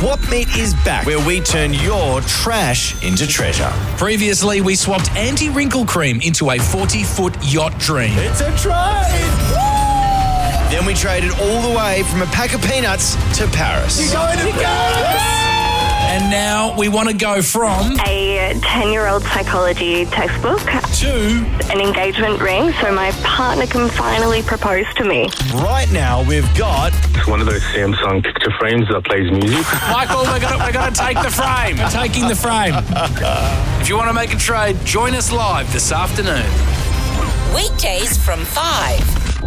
Swap Meet is back, where we turn your trash into treasure. Previously, we swapped anti-wrinkle cream into a 40-foot yacht dream. It's a trade! Woo! Then we traded all the way from a pack of peanuts to Paris. You're going to Paris! And now we want to go from a 10-year-old psychology textbook to an engagement ring so my partner can finally propose to me. Right now we've got one of those Samsung picture frames that plays music. Michael, we're going to take the frame. We're taking the frame. If you want to make a trade, join us live this afternoon. Weekdays from 5.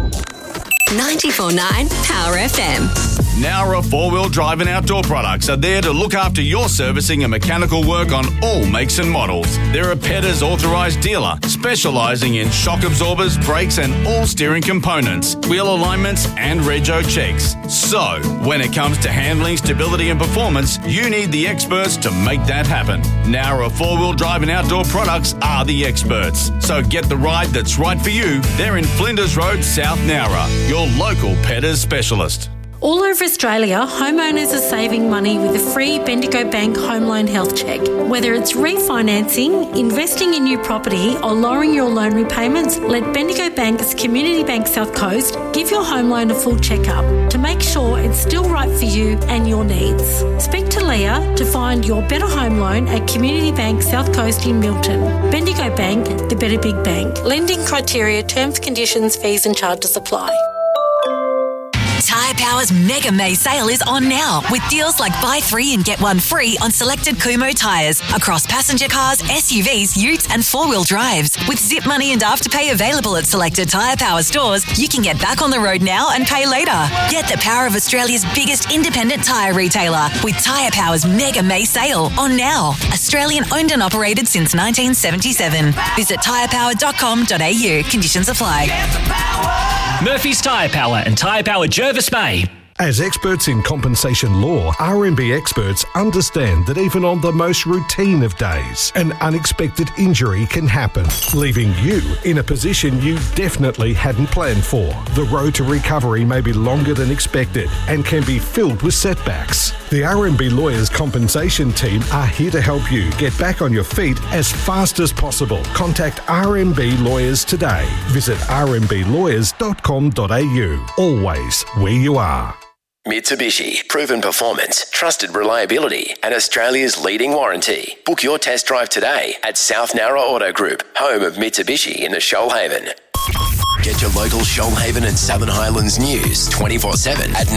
94.9 Power FM. Nowra 4-wheel drive and outdoor products are there to look after your servicing and mechanical work on all makes and models. They're a Petters authorised dealer, specialising in shock absorbers, brakes and all steering components, wheel alignments and rego checks. So, when it comes to handling, stability and performance, you need the experts to make that happen. Nowra 4-wheel drive and outdoor products are the experts. So get the ride that's right for you. They're in Flinders Road, South Nowra, your local Petters specialist. All over Australia, homeowners are saving money with a free Bendigo Bank Home Loan Health Check. Whether it's refinancing, investing in new property or lowering your loan repayments, let Bendigo Bank's Community Bank South Coast give your home loan a full checkup to make sure it's still right for you and your needs. Speak to Leah to find your better home loan at Community Bank South Coast in Milton. Bendigo Bank, the better big bank. Lending criteria, terms, conditions, fees and charges apply. Tyre Power's Mega May sale is on now with deals like buy 3 and get 1 free on selected Kumho tyres across passenger cars, SUVs, utes and 4-wheel drives. With zip money and afterpay available at selected Tyre Power stores, you can get back on the road now and pay later. Get the power of Australia's biggest independent tyre retailer with Tyre Power's Mega May sale on now. Australian owned and operated since 1977. Visit tyrepower.com.au. Conditions apply. Murphy's Tyre Power and Tyre Power Jervis Bay. As experts in compensation law, RMB experts understand that even on the most routine of days, an unexpected injury can happen, leaving you in a position you definitely hadn't planned for. The road to recovery may be longer than expected and can be filled with setbacks. The RMB Lawyers Compensation Team are here to help you get back on your feet as fast as possible. Contact RMB Lawyers today. Visit rmblawyers.com.au. Always where you are. Mitsubishi, proven performance, trusted reliability, and Australia's leading warranty. Book your test drive today at South Nowra Auto Group, home of Mitsubishi in the Shoalhaven. Get your local Shoalhaven and Southern Highlands news 24/7 at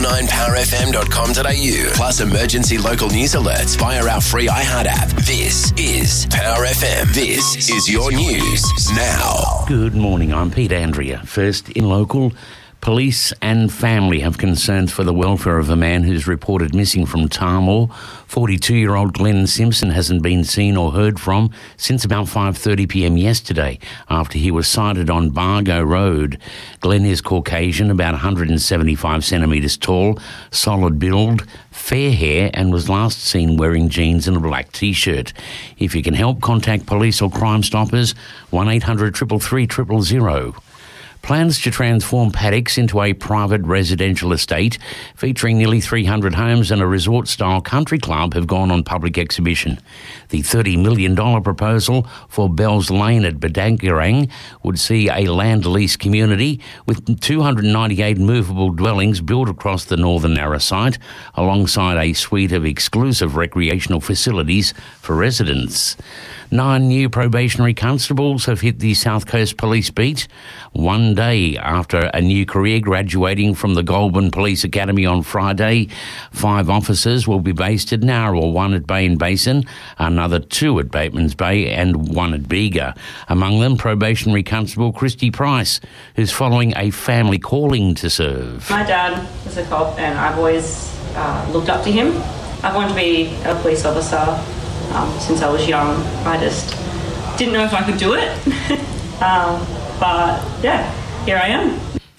949powerfm.com.au. Plus emergency local news alerts via our free iHeart app. This is Power FM. This is your news now. Good morning, I'm Pete Andrea. First in local. Police and family have concerns for the welfare of a man who's reported missing from Tarmore. 42-year-old Glenn Simpson hasn't been seen or heard from since about 5:30pm yesterday after he was sighted on Bargo Road. Glenn is Caucasian, about 175 centimetres tall, solid build, fair hair, and was last seen wearing jeans and a black T-shirt. If you can help, contact police or Crime Stoppers, 1800 333 000. Plans to transform Paddocks into a private residential estate featuring nearly 300 homes and a resort-style country club have gone on public exhibition. The $30 million proposal for Bells Lane at Badangarang would see a land lease community with 298 movable dwellings built across the Northern Nowra site, alongside a suite of exclusive recreational facilities for residents. 9 new probationary constables have hit the South Coast Police beat, one day after a new career graduating from the Goulburn Police Academy on Friday. 5 officers will be based at Nowra, 1 at Bay and Basin, another 2 at Batemans Bay and 1 at Bega. Among them, probationary constable Christy Price, who's following a family calling to serve. My dad was a cop and I've always looked up to him. I've wanted to be a police officer since I was young. I just didn't know if I could do it. But yeah, here I am.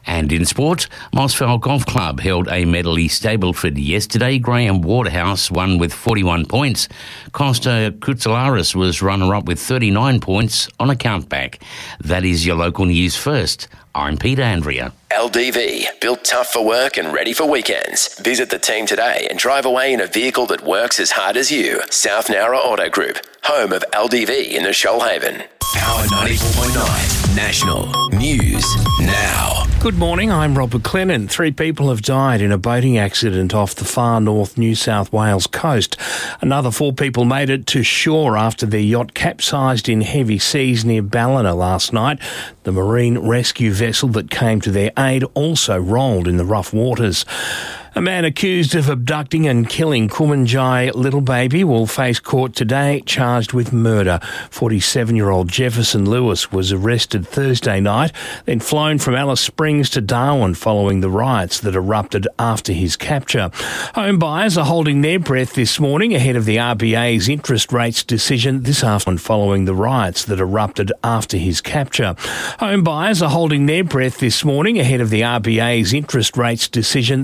And in sport, Mossvale Golf Club held a medal East Stableford yesterday. Graham Waterhouse won with 41 points. Costa Kutsalaris was runner-up with 39 points on a countback. That is your local news first. I'm Peter Andrea. LDV, built tough for work and ready for weekends. Visit the team today and drive away in a vehicle that works as hard as you. South Nowra Auto Group, home of LDV in the Shoalhaven. Power 94.9 National News Now. Good morning, I'm Robert Clennon. 3 people have died in a boating accident off the far north New South Wales coast. Another 4 people made it to shore after their yacht capsized in heavy seas near Ballina last night. The marine rescue vessel that came to their aid also rolled in the rough waters. A man accused of abducting and killing Kumanjai little baby will face court today, charged with murder. 47-year-old Jefferson Lewis was arrested Thursday night, then flown from Alice Springs to Darwin following the riots that erupted after his capture. Home buyers are holding their breath this morning ahead of the RBA's interest rates decision this afternoon following the riots that erupted after his capture. Home buyers are holding their breath this morning ahead of the RBA's interest rates decision